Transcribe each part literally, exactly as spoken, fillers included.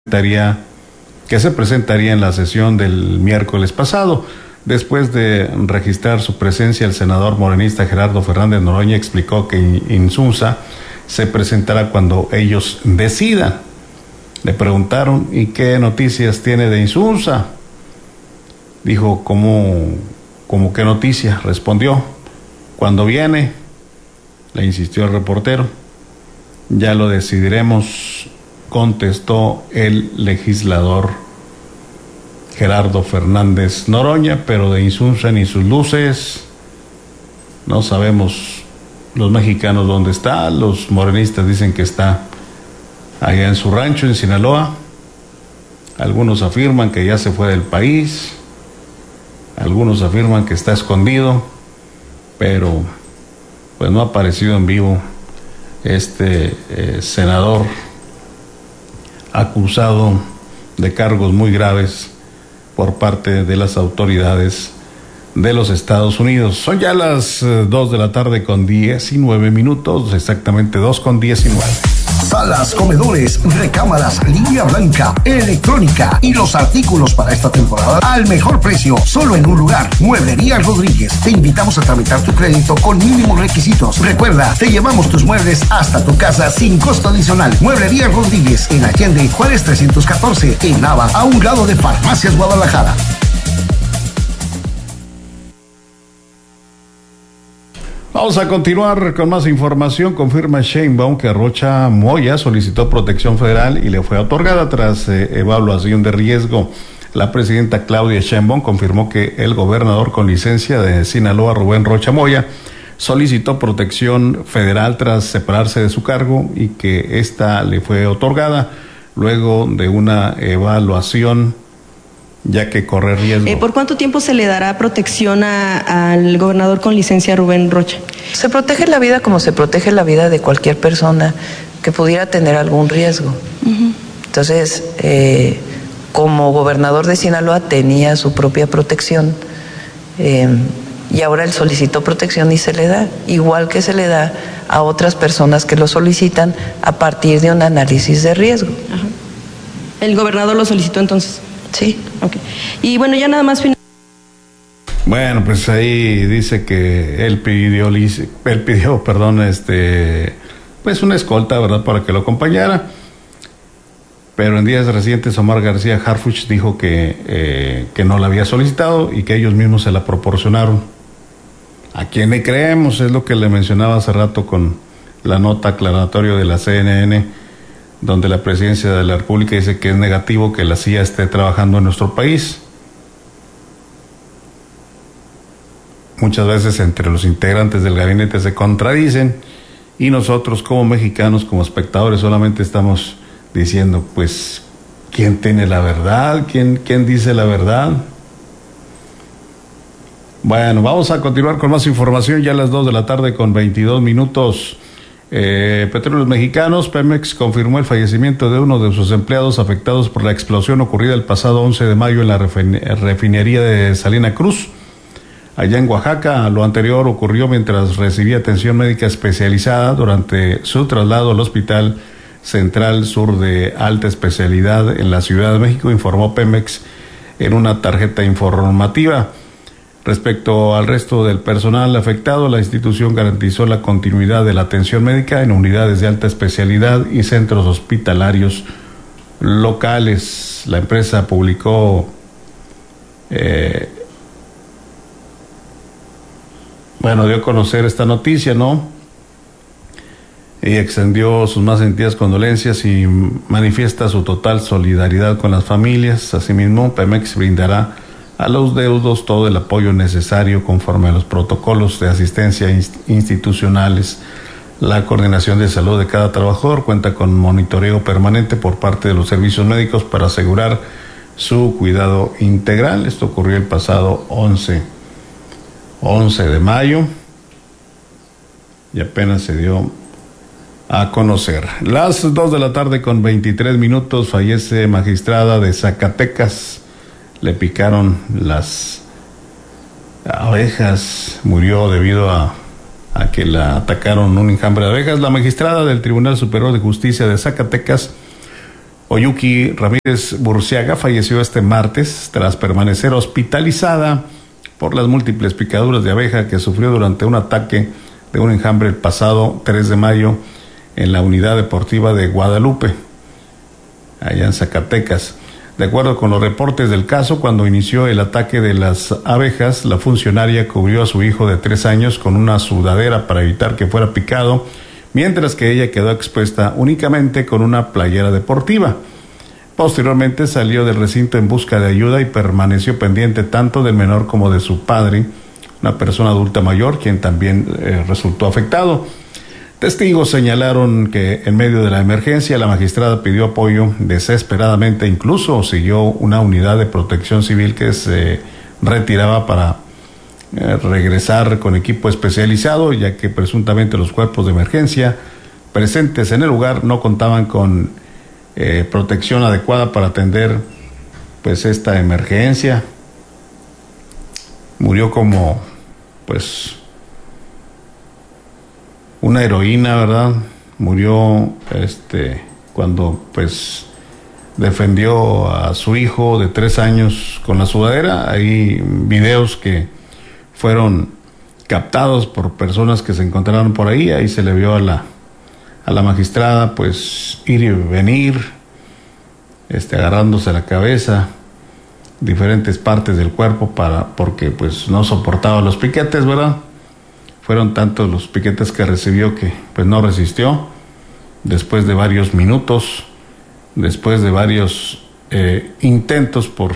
que se presentaría en la sesión del miércoles pasado. Después de registrar su presencia, el senador morenista Gerardo Fernández Noroña explicó que Insunza se presentará cuando ellos decidan. Le preguntaron, ¿y qué noticias tiene de Insunza? Dijo, ¿cómo, cómo qué noticia? Respondió, cuando viene, le insistió el reportero. Ya lo decidiremos, contestó el legislador Gerardo Fernández Noroña, pero de Insunza ni sus luces. No sabemos los mexicanos dónde está. Los morenistas dicen que está allá en su rancho en Sinaloa. Algunos afirman que ya se fue del país. Algunos afirman que está escondido, pero pues no ha aparecido en vivo este eh, senador acusado de cargos muy graves por parte de las autoridades de los Estados Unidos. Son ya las eh, dos de la tarde con diecinueve minutos, exactamente dos con diecinueve. Salas, comedores, recámaras, línea blanca, electrónica y los artículos para esta temporada al mejor precio, solo en un lugar. Mueblería Rodríguez. Te invitamos a tramitar tu crédito con mínimos requisitos. Recuerda, te llevamos tus muebles hasta tu casa sin costo adicional. Mueblería Rodríguez, en Allende, Juárez trescientos catorce, en Nava, a un lado de Farmacias Guadalajara. Vamos a continuar con más información. Confirma Sheinbaum que Rocha Moya solicitó protección federal y le fue otorgada tras eh, evaluación de riesgo. La presidenta Claudia Sheinbaum confirmó que el gobernador con licencia de Sinaloa, Rubén Rocha Moya, solicitó protección federal tras separarse de su cargo y que esta le fue otorgada luego de una evaluación, ya que corre riesgo. Eh, ¿Por cuánto tiempo se le dará protección a, al gobernador con licencia Rubén Rocha? Se protege la vida como se protege la vida de cualquier persona que pudiera tener algún riesgo. Uh-huh. Entonces, eh, como gobernador de Sinaloa tenía su propia protección eh, y ahora él solicitó protección y se le da, igual que se le da a otras personas que lo solicitan a partir de un análisis de riesgo. Ajá. ¿El gobernador lo solicitó entonces? Sí. Okay. Y bueno, ya nada más... Bueno, pues ahí dice que él pidió, él pidió, perdón, este, pues una escolta, ¿verdad?, para que lo acompañara. Pero en días recientes Omar García Harfuch dijo que, eh, que no la había solicitado y que ellos mismos se la proporcionaron. ¿A quién le creemos? Es lo que le mencionaba hace rato con la nota aclaratoria de la C N N, donde la presidencia de la República dice que es negativo que la C I A esté trabajando en nuestro país. Muchas veces entre los integrantes del gabinete se contradicen y nosotros como mexicanos, como espectadores, solamente estamos diciendo, pues, ¿quién tiene la verdad? ¿Quién, quién dice la verdad? Bueno, vamos a continuar con más información ya a las dos de la tarde con veintidós minutos. Eh, Petróleos Mexicanos, Pemex, confirmó el fallecimiento de uno de sus empleados afectados por la explosión ocurrida el pasado once de mayo en la refinería de Salina Cruz, allá en Oaxaca. Lo anterior ocurrió mientras recibía atención médica especializada durante su traslado al Hospital Central Sur de Alta Especialidad en la Ciudad de México, informó Pemex en una tarjeta informativa. Respecto al resto del personal afectado, la institución garantizó la continuidad de la atención médica en unidades de alta especialidad y centros hospitalarios locales. La empresa publicó eh, bueno, dio a conocer esta noticia, ¿no? Y extendió sus más sentidas condolencias y manifiesta su total solidaridad con las familias. Asimismo, Pemex brindará a los deudos todo el apoyo necesario conforme a los protocolos de asistencia institucionales. La coordinación de salud de cada trabajador cuenta con monitoreo permanente por parte de los servicios médicos para asegurar su cuidado integral. Esto ocurrió el pasado once de mayo y apenas se dio a conocer. Las dos de la tarde con veintitrés minutos, fallece magistrada de Zacatecas. Le picaron las abejas, murió debido a, a que la atacaron un enjambre de abejas. La magistrada del Tribunal Superior de Justicia de Zacatecas, Oyuki Ramírez Burciaga falleció este martes tras permanecer hospitalizada por las múltiples picaduras de abeja que sufrió durante un ataque de un enjambre el pasado tres de mayo en la unidad deportiva de Guadalupe, allá en Zacatecas. De acuerdo con los reportes del caso, cuando inició el ataque de las abejas, la funcionaria cubrió a su hijo de tres años con una sudadera para evitar que fuera picado, mientras que ella quedó expuesta únicamente con una playera deportiva. Posteriormente salió del recinto en busca de ayuda y permaneció pendiente tanto del menor como de su padre, una persona adulta mayor, quien también eh, resultó afectado. Testigos señalaron que en medio de la emergencia la magistrada pidió apoyo desesperadamente, incluso siguió una unidad de protección civil que se retiraba para eh, regresar con equipo especializado, ya que presuntamente los cuerpos de emergencia presentes en el lugar no contaban con eh, protección adecuada para atender pues esta emergencia. Murió como pues una heroína, ¿verdad? Murió este cuando pues defendió a su hijo de tres años con la sudadera. Hay videos que fueron captados por personas que se encontraron por ahí. Ahí se le vio a la a la magistrada pues ir y venir, este agarrándose la cabeza, diferentes partes del cuerpo para porque pues no soportaba los piquetes, ¿verdad? Fueron tantos los piquetes que recibió que pues no resistió. Después de varios minutos, después de varios eh, intentos por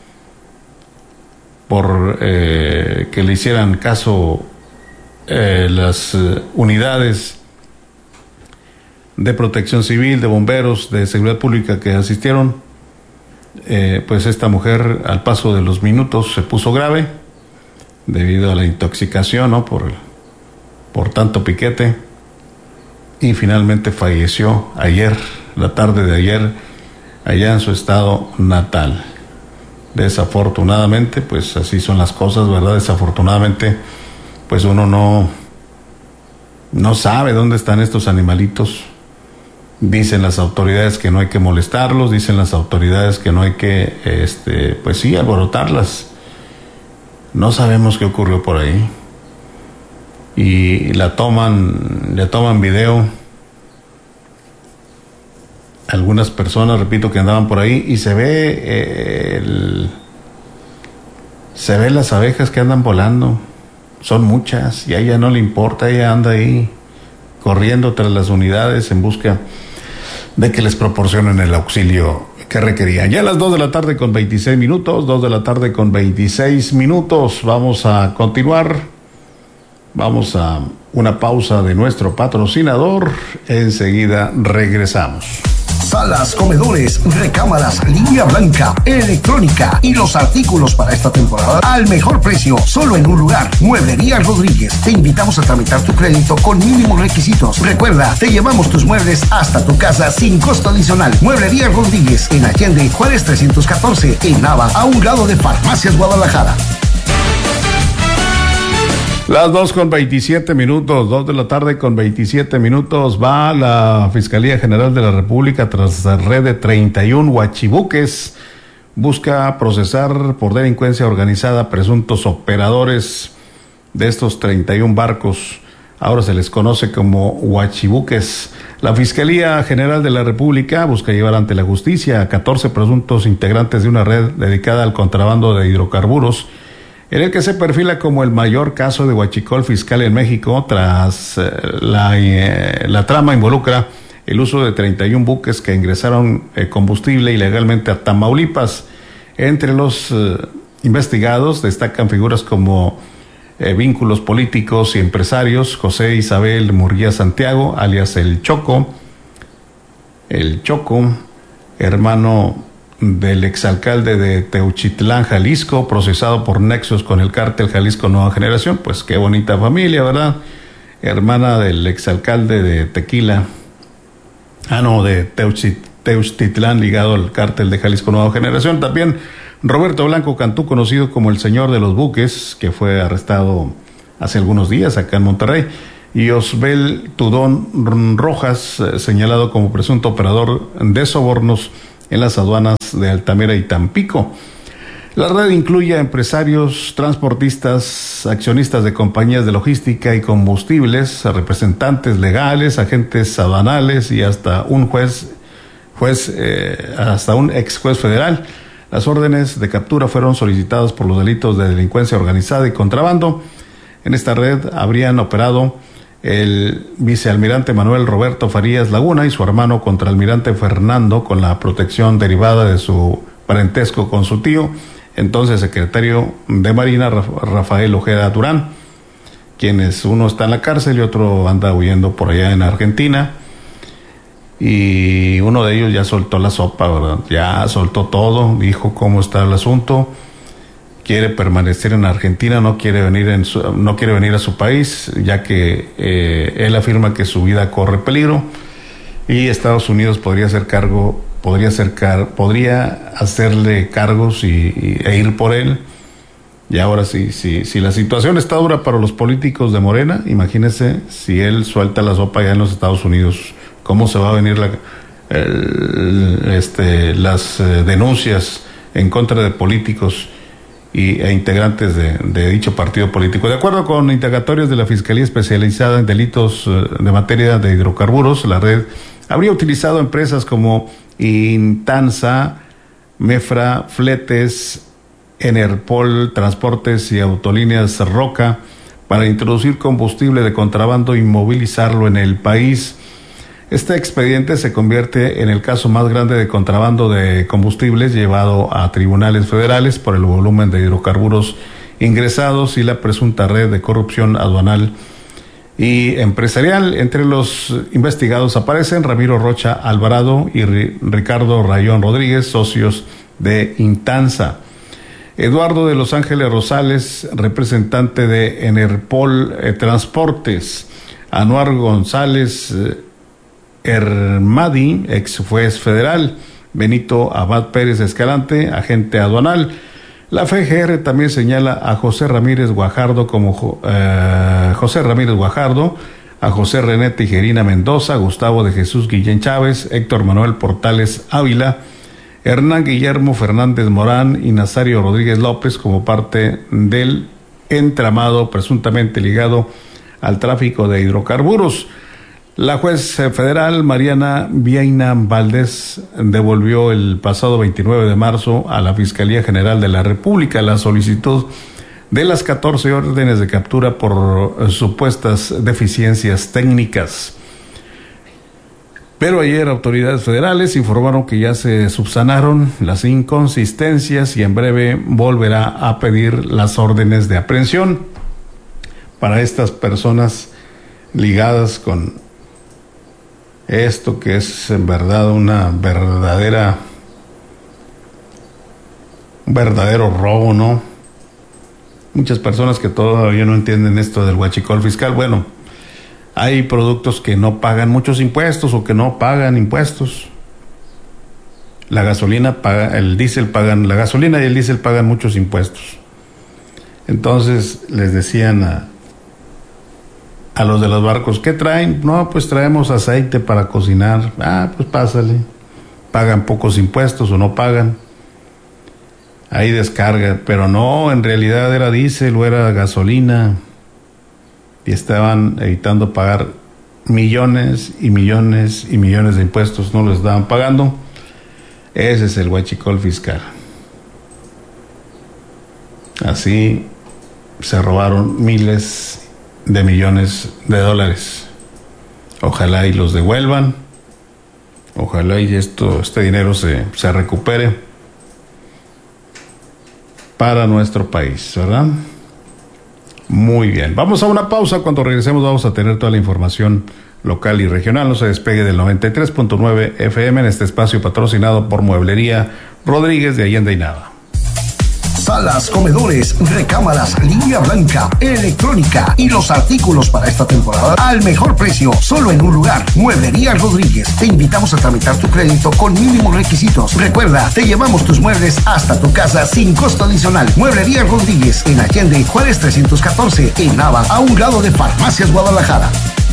por eh, que le hicieran caso eh, las eh, unidades de protección civil, de bomberos, de seguridad pública que asistieron, eh, pues esta mujer al paso de los minutos se puso grave debido a la intoxicación, ¿no? por el por tanto piquete, y finalmente falleció ayer, la tarde de ayer, allá en su estado natal. Desafortunadamente, pues así son las cosas, ¿verdad? Desafortunadamente, pues uno no, no sabe dónde están estos animalitos. Dicen las autoridades que no hay que molestarlos, dicen las autoridades que no hay que, este, pues sí, alborotarlas. No sabemos qué ocurrió por ahí. Y la toman, le toman video algunas personas, repito, que andaban por ahí, y se ve eh, el, se ve las abejas que andan volando. Son muchas y a ella no le importa, ella anda ahí corriendo tras las unidades en busca de que les proporcionen el auxilio que requerían. Ya a las dos de la tarde con veintiséis minutos, dos de la tarde con veintiséis minutos, vamos a continuar. Vamos a una pausa de nuestro patrocinador. Enseguida regresamos. Salas, comedores, recámaras, línea blanca, electrónica y los artículos para esta temporada al mejor precio, solo en un lugar. Mueblería Rodríguez. Te invitamos a tramitar tu crédito con mínimos requisitos. Recuerda, te llevamos tus muebles hasta tu casa sin costo adicional. Mueblería Rodríguez, en Allende, Juárez trescientos catorce, en Nava, a un lado de Farmacias Guadalajara. Las dos con veintisiete minutos, dos de la tarde con veintisiete minutos, va la Fiscalía General de la República tras la red de treinta y uno huachibuques. Busca procesar por delincuencia organizada presuntos operadores de estos treinta y uno barcos. Ahora se les conoce como huachibuques. La Fiscalía General de la República busca llevar ante la justicia a catorce presuntos integrantes de una red dedicada al contrabando de hidrocarburos, en el que se perfila como el mayor caso de huachicol fiscal en México. Tras eh, la, eh, la trama involucra el uso de treinta y uno buques que ingresaron eh, combustible ilegalmente a Tamaulipas. Entre los eh, investigados destacan figuras como eh, vínculos políticos y empresarios: José Isabel Murguía Santiago, alias El Choco, El Choco, hermano del exalcalde de Teuchitlán, Jalisco, procesado por nexos con el cártel Jalisco Nueva Generación. Pues qué bonita familia, ¿verdad? Hermana del exalcalde de Tequila, ah no, de Teuchit, Teuchtitlán, ligado al cártel de Jalisco Nueva Generación. También Roberto Blanco Cantú, conocido como el señor de los buques, que fue arrestado hace algunos días acá en Monterrey. y Osbel Tudón Rojas, eh, señalado como presunto operador de sobornos en las aduanas de Altamira y Tampico. La red incluye a empresarios, transportistas, accionistas de compañías de logística y combustibles, a representantes legales, agentes aduanales y hasta un juez, juez eh, hasta un ex juez federal. Las órdenes de captura fueron solicitadas por los delitos de delincuencia organizada y contrabando. En esta red habrían operado el vicealmirante Manuel Roberto Farías Laguna y su hermano contraalmirante Fernando, con la protección derivada de su parentesco con su tío, entonces secretario de Marina, Rafael Ojeda Durán, quienes uno está en la cárcel y otro anda huyendo por allá en Argentina, y uno de ellos ya soltó la sopa, ¿verdad? Ya soltó todo, dijo cómo está el asunto, quiere permanecer en Argentina, no quiere venir en su, no quiere venir a su país, ya que eh, él afirma que su vida corre peligro y Estados Unidos podría hacer cargo podría hacer car podría hacerle cargos y, y, e ir por él. Y ahora sí, sí, si la situación está dura para los políticos de Morena, imagínese si él suelta la sopa allá en los Estados Unidos, cómo se va a venir la, el, este, las eh, denuncias en contra de políticos y, e integrantes de, de dicho partido político. De acuerdo con indagatorios de la Fiscalía Especializada en Delitos eh, de Materia de Hidrocarburos, la red habría utilizado empresas como Intansa, Mefra, Fletes, Enerpol, Transportes y Autolíneas Roca para introducir combustible de contrabando y movilizarlo en el país. Este expediente se convierte en el caso más grande de contrabando de combustibles llevado a tribunales federales por el volumen de hidrocarburos ingresados y la presunta red de corrupción aduanal y empresarial. Entre los investigados aparecen Ramiro Rocha Alvarado y Ricardo Rayón Rodríguez, socios de Intansa. Eduardo de Los Ángeles Rosales, representante de Enerpol eh, Transportes. Anuar González eh, Hermadi, ex juez federal. Benito Abad Pérez Escalante, agente aduanal. La F G R también señala a José Ramírez Guajardo como eh, José Ramírez Guajardo, a José René Tijerina Mendoza, Gustavo de Jesús Guillén Chávez, Héctor Manuel Portales Ávila, Hernán Guillermo Fernández Morán y Nazario Rodríguez López como parte del entramado presuntamente ligado al tráfico de hidrocarburos. La juez federal Mariana Viaina Valdés devolvió el pasado veintinueve de marzo a la Fiscalía General de la República la solicitud de las catorce órdenes de captura por supuestas deficiencias técnicas. Pero ayer autoridades federales informaron que ya se subsanaron las inconsistencias y en breve volverá a pedir las órdenes de aprehensión para estas personas ligadas con esto que es en verdad una verdadera, un verdadero robo, ¿no? Muchas personas que todavía no entienden esto del huachicol fiscal. Bueno, hay productos que no pagan muchos impuestos o que no pagan impuestos. La gasolina paga, el diésel pagan, la gasolina y el diésel pagan muchos impuestos. Entonces les decían a A los de los barcos, ¿qué traen? No, pues traemos aceite para cocinar. Ah, pues pásale. Pagan pocos impuestos o no pagan. Ahí descarga. Pero no, en realidad era diésel o era gasolina. Y estaban evitando pagar millones y millones y millones de impuestos. No los estaban pagando. Ese es el huachicol fiscal. Así se robaron miles de millones de dólares. Ojalá y los devuelvan, ojalá y esto, este dinero se, se recupere para nuestro país, ¿verdad? Muy bien, vamos a una pausa. Cuando regresemos vamos a tener toda la información local y regional. No se despegue del noventa y tres punto nueve F M en este espacio patrocinado por Mueblería Rodríguez de Allende y Nava. salas, comedores, recámaras, línea blanca, electrónica y los artículos para esta temporada al mejor precio, solo en un lugar. Mueblería Rodríguez. Te invitamos a tramitar tu crédito con mínimos requisitos. Recuerda, te llevamos tus muebles hasta tu casa sin costo adicional. Mueblería Rodríguez en Allende, Juárez trescientos catorce, en Nava, a un lado de Farmacias Guadalajara.